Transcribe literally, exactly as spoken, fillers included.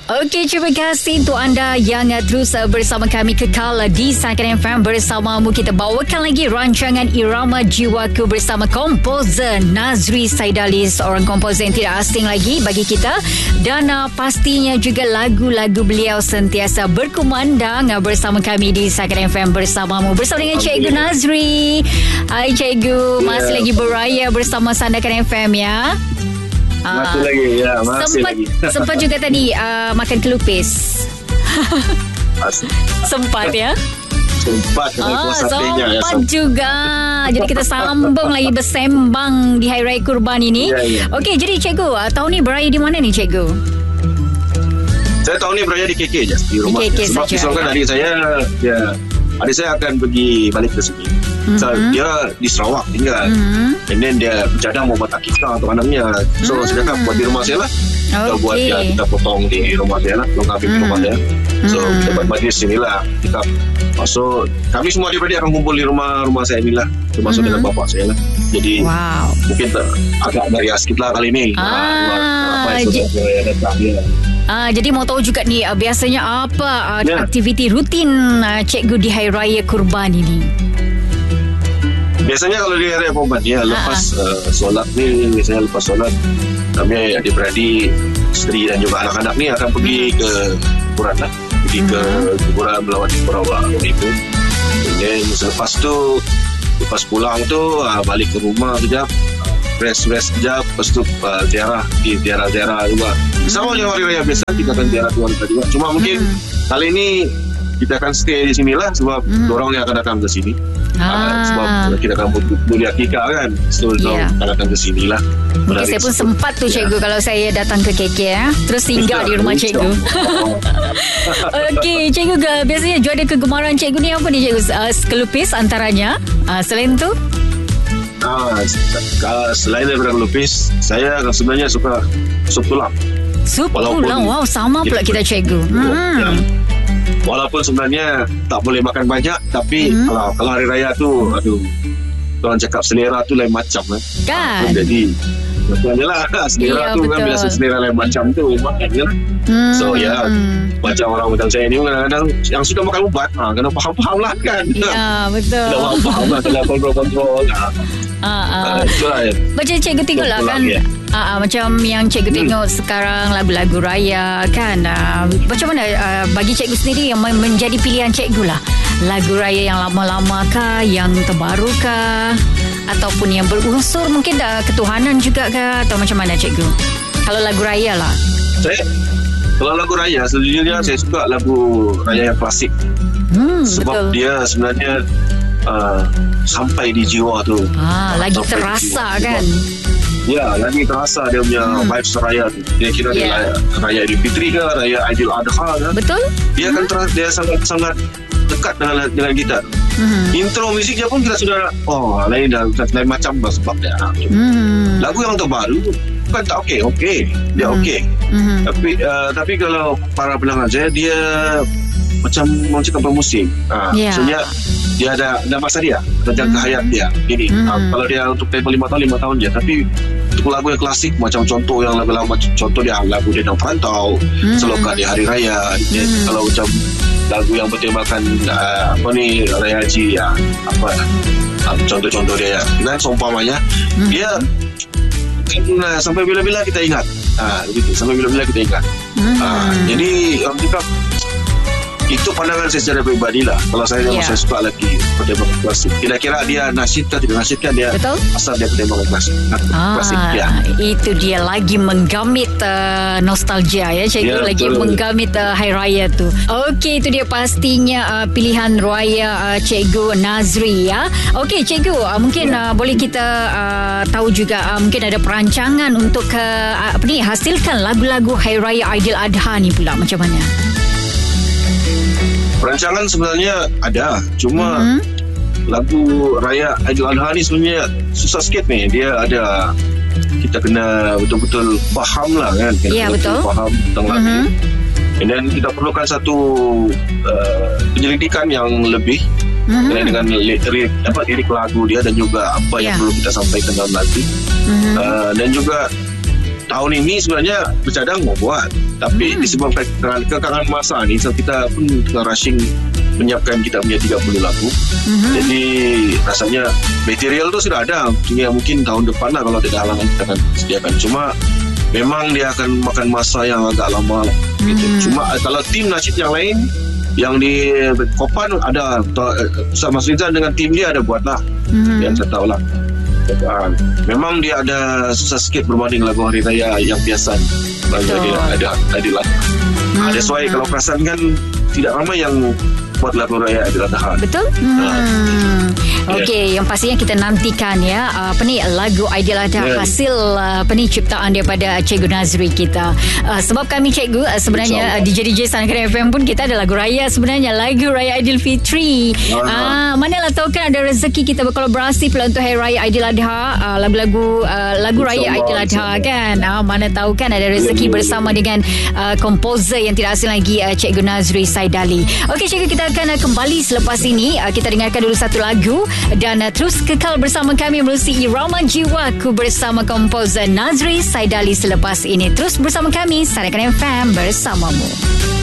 Okey, terima kasih untuk anda yang uh, terus uh, bersama kami kekal uh, di Sakan F M. Bersamamu kita bawakan lagi rancangan Irama Jiwaku bersama komposer Nazri Saidali, seorang komposer yang tidak asing lagi bagi kita, dan uh, pastinya juga lagu-lagu beliau sentiasa berkumandang uh, bersama kami di Sakan F M bersamamu bersama dengan Cikgu Nazri. Hai Cikgu, masih yeah. lagi beraya bersama Sandakan F M ya. Masih uh, lagi ya, masih sempat, lagi. Sempat juga tadi uh, makan kelupis. Sempat ya. Sempat ah, Sempat ya, juga. Jadi kita sambung lagi bersembang di Hari Raya Kurban ini. Ya, ya. Okey, jadi Cikgu, uh, tahun ni beraya di mana ni Cikgu? Saya tahun ni beraya di K K je, di rumah. Di K K Sebab besarkan adik saya, ya, adik saya akan pergi balik ke sini. Mm-hmm. So, dia di Sarawak tinggal. Mm-hmm. And then dia bercadang mau buat akikah untuk anaknya. So mm-hmm. saya cakap buat di rumah saya lah. Okay. Kita buat ya, kita potong di rumah saya lah, potong kambing mm-hmm. di rumah saya. So mm-hmm. kita buat majlis sini lah. Kita masuk, kami semua adik-adik akan kumpul di rumah rumah saya inilah, termasuk mm-hmm. dengan bapak saya lah. Jadi wow. mungkin ter, agak meriah sikit lah kali ni. Ah, ah, j- saya datang ya. Ah, jadi mau tahu juga ni uh, biasanya apa uh, yeah. aktiviti rutin uh, Cikgu di Hari Raya Kurban ini? Biasanya kalau di Hari Raya Kurban ya, lepas uh, solat ni, biasanya lepas solat kami adik-beradik, isteri dan juga anak-anak ni akan pergi hmm. ke kuburan lah, pergi hmm. ke kuburan melawat berawak itu. Dan selepas tu, lepas pulang tu uh, balik ke rumah sekejap, rest-rest sekejap, lepas tu uh, ziarah, pergi ziarah-ziarah juga. Sama macam hari raya biasa, kita akan ziarah keluarga juga. Cuma mungkin hmm. kali ini kita akan stay di sinilah sebab hmm. orang yang akan datang ke sini. Ah. Uh, sebab kita akan boleh akikah kan, so yeah. akan datang ke sini lah. Mungkin saya pun sempat tu Cikgu yeah. kalau saya datang ke K K ya, terus singgah di rumah Cikgu. Okey Cikgu, biasanya juara kegemaran Cikgu ni apa ni Cikgu? Uh, kelupis antaranya. Uh, selain tu? Ah, selain daripada kelupis, saya sebenarnya suka sup tulang. Sup tulang, wow, sama pula kita Cikgu. Hmm. Ya. Walaupun sebenarnya tak boleh makan banyak, tapi hmm. kalau, kalau hari raya tu, aduh, orang cakap selera tu lain macam kan. Kan? Jadi betul lah, selera ya, tu betul. kan biasa selera lain macam tu makannya. Hmm. So ya, macam orang macam saya ni kadang-kadang yang suka makan ubat, ha, kena faham-faham lah kan. Ya, betul. Kena faham lah, kena kontrol-kontrol. Ha. Uh, uh. Uh, macam Cikgu tengok lah kan, ya. uh, uh, macam yang Cikgu hmm. tengok sekarang lagu-lagu raya kan, uh, macam mana uh, bagi Cikgu sendiri yang menjadi pilihan Cikgu lah, lagu raya yang lama-lama kah, yang terbaru kah, ataupun yang berunsur mungkin dah ketuhanan juga kah, atau macam mana Cikgu kalau lagu raya lah? Saya kalau lagu raya sejujurnya hmm. saya suka lagu raya yang klasik. hmm, sebab betul. Dia sebenarnya Uh, sampai di jiwa tu, ah, lagi terasa kan. Ya, lagi terasa dia punya hmm. vibes raya tu. Dia kira yeah. dia raya Idul Fitri ke, raya Aidil Adha ke. Betul. Dia hmm. akan terasa, dia sangat sangat dekat dengan dengan kita. Hmm. Intro musiknya pun kita sudah oh lain dah lain macam lah sebab dia. Hmm. Lagu yang terbaru bukan tak okey, okey. Dia hmm. okey. Hmm. Tapi uh, tapi kalau para pendengar saya, dia macam macam cakap bermusim. Ha, yeah. Maksudnya dia ada ada masa dia, ada jangka hmm. hayat dia. Ini hmm. ha, kalau dia untuk tempoh lima tahun lima tahun je. Tapi untuk lagu yang klasik macam contoh yang lagu-lagu contoh dia lagu Dendang Perantau, hmm. Selokan di Hari Raya. Dia, hmm. kalau macam lagu yang bertemakan uh, apa ni Raya Haji ya, apa uh, contoh-contoh dia ya. Dan seumpamanya hmm. dia uh, sampai bila-bila kita ingat. Ah, begitu. Sampai bila-bila kita ingat. Hmm. Uh, jadi orang cakap itu pandangan saya secara pribadi lah. Kalau saya yeah. saya suka lagi pertembangan klasik. Kira-kira dia nasyidkan tidak nasyidkan, dia betul? Asal dia pertembangan klasik. Ah, klasik ya. Itu dia lagi menggamit uh, nostalgia ya Cikgu, yeah, lagi betul. Menggamit uh, Hari Raya tu. Okey, itu dia pastinya uh, pilihan raya uh, Cikgu Nazri ya. Okey Cikgu, uh, mungkin yeah. uh, boleh kita uh, tahu juga uh, mungkin ada perancangan untuk uh, apa ni hasilkan lagu-lagu Hari Raya Aidil Adha ni pula macam mana? Perancangan sebenarnya ada, cuma mm-hmm. lagu Raya Aidil Adha ni sebenarnya susah sikit ni. Dia ada, kita kena betul-betul faham lah kan, kena yeah, betul faham tentang lagu. Mm-hmm. And then kita perlukan satu uh, penyelidikan yang lebih mm-hmm. dengan lirik, apa, lirik lagu dia dan juga apa yeah. yang perlu kita sampaikan dalam lagu. Mm-hmm. Uh, dan juga tahun ini sebenarnya bercadang mau buat, tapi hmm. disebabkan kekangan masa ni, so kita pun tengah rushing menyiapkan kita punya tiga puluh lagu. Mm-hmm. Jadi rasanya material tu sudah ada. Ya, mungkin tahun depan lah kalau tidak halangan kita akan sediakan. Cuma memang dia akan makan masa yang agak lama lah. Mm-hmm. Gitu. Cuma kalau tim nasyid yang lain yang di Kopan ada, Ustaz Mas Rizal dengan tim dia ada buat lah. Mm-hmm. Yang saya tahu lah. Uh, memang dia ada susah sikit berbanding lagu Hari Raya yang biasa. Dia ada ada lah. Hmm. That's why kalau perasan kan tidak ramai yang buat lagu Raya Aidil Adha. Betul. Hmm. Uh, Okey, yeah. Yang pastinya kita nantikan ya apa ni lagu Aidil Adha yeah. hasil apa ni ciptaan daripada Cikgu Nazri kita. Uh, sebab kami Cikgu uh, sebenarnya uh, D J D J Sunken F M pun kita ada lagu raya sebenarnya, lagu Raya Aidilfitri. Ah, uh, manalah tahu kan ada rezeki kita berkolaborasi pula untuk Hari Raya Aidil Adha, uh, lagu-lagu uh, lagu Raya Aidil Adha kan. Ah, uh, mana tahu kan ada rezeki yeah. bersama dengan uh, komposer yang tidak asing lagi uh, Cikgu Nazri Saidali. Okey Cikgu, kita akan uh, kembali selepas ini. Uh, kita dengarkan dulu satu lagu dan uh, terus kekal bersama kami menerusi Irama Jiwaku bersama komposer Nazri Saidali selepas ini. Terus bersama kami Sunken F M bersamamu.